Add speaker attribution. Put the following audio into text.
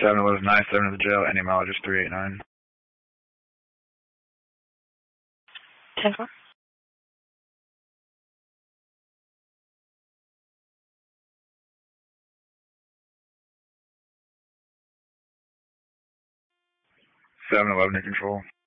Speaker 1: 711-97 to the jail, entomologist 389.
Speaker 2: 10-4.
Speaker 1: Seven 11 to control.